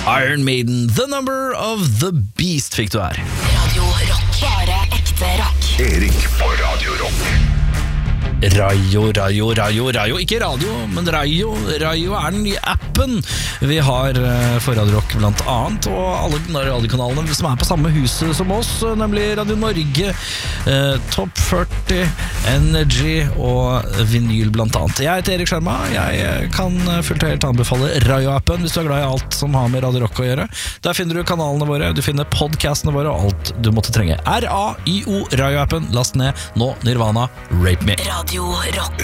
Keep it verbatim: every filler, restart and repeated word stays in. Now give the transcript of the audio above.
Iron Maiden, The Number of the Beast fikk du her. Radio Rock, bare ekte rock. Erik på Radio Rock. Rayo, Rayo, Rayo, Rayo. Ikke radio, men Rayo. Rayo er den nye appen vi har for Radio Rock blant annet, og alle radiokanalene som er på samme huset som oss, nemlig Radio Norge, eh, Top førti, Energy og Vinyl blant annet. Jeg heter Erik Skjerma. Jeg kan fullt og helt anbefale Rayo-appen hvis du er glad i alt som har med Radio Rock å gjøre. Der finner du kanalene våre, du finner podcastene våre og alt du måtte trenge. R A Y O, Rayo-appen. Last ned nå, Nirvana, Rape Me. Radio Rock.